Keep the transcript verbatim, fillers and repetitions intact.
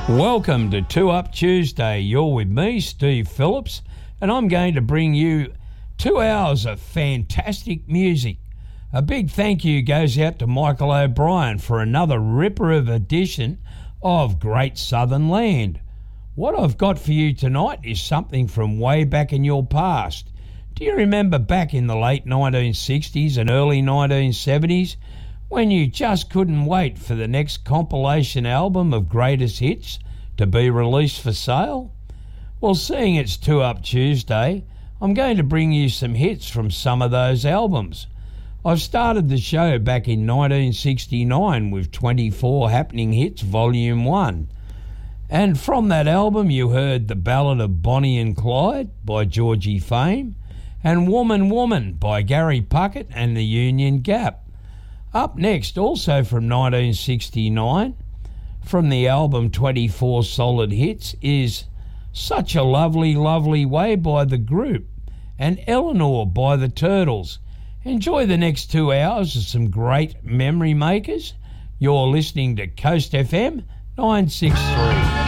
Welcome to Two Up Tuesday. You're with me, Steve Phillips, and I'm going to bring you two hours of fantastic music. A big thank you goes out to Michael O'Brien for another ripper of edition of Great Southern Land. What I've got for you tonight is something from way back in your past. Do you remember back in the late nineteen sixties and early nineteen seventies when you just couldn't wait for the next compilation album of greatest hits to be released for sale? Well, seeing it's Two Up Tuesday, I'm going to bring you some hits from some of those albums. I've started the show back in nineteen sixty-nine with twenty-four Happening Hits Volume one. And from that album you heard The Ballad of Bonnie and Clyde by Georgie Fame and Woman Woman by Gary Puckett and the Union Gap. Up next, also from nineteen sixty-nine, from the album twenty-four Solid Hits, is Such a Lovely, Lovely Way by The Group and Eleanor by The Turtles. Enjoy the next two hours of some great memory makers. You're listening to Coast F M nine six three.